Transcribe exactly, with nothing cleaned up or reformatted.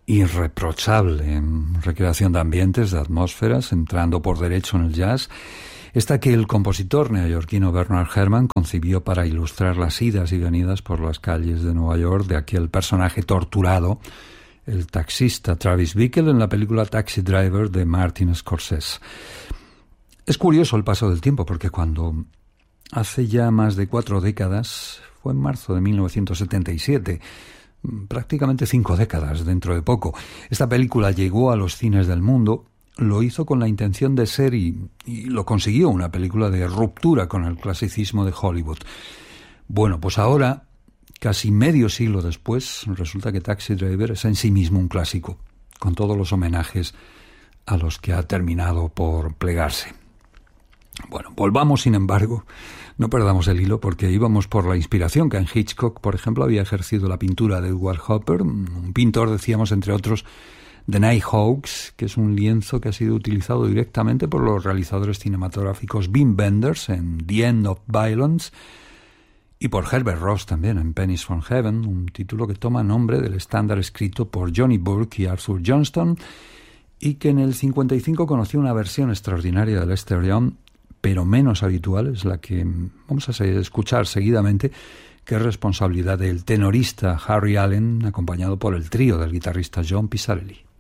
irreprochable en recreación de ambientes, de atmósferas, entrando por derecho en el jazz, esta que el compositor neoyorquino Bernard Herrmann concibió para ilustrar las idas y venidas por las calles de Nueva York de aquel personaje torturado, el taxista Travis Bickle, en la película Taxi Driver de Martin Scorsese. Es curioso el paso del tiempo, porque cuando hace ya más de cuatro décadas, fue en marzo de mil novecientos setenta y siete, prácticamente cinco décadas dentro de poco, esta película llegó a los cines del mundo, lo hizo con la intención de ser, y, y lo consiguió, una película de ruptura con el clasicismo de Hollywood. Bueno, pues ahora, casi medio siglo después, resulta que Taxi Driver es en sí mismo un clásico, con todos los homenajes a los que ha terminado por plegarse. Bueno, volvamos, sin embargo, no perdamos el hilo, porque íbamos por la inspiración que en Hitchcock, por ejemplo, había ejercido la pintura de Edward Hopper, un pintor, decíamos, entre otros, The Nighthawks, que es un lienzo que ha sido utilizado directamente por los realizadores cinematográficos Wim Wenders en The End of Violence y por Herbert Ross también en Pennies from Heaven, un título que toma nombre del estándar escrito por Johnny Burke y Arthur Johnston y que en el cincuenta y cinco conoció una versión extraordinaria de Lester Young, pero menos habitual, es la que vamos a escuchar seguidamente, que es responsabilidad del tenorista Harry Allen, acompañado por el trío del guitarrista John Pizzarelli.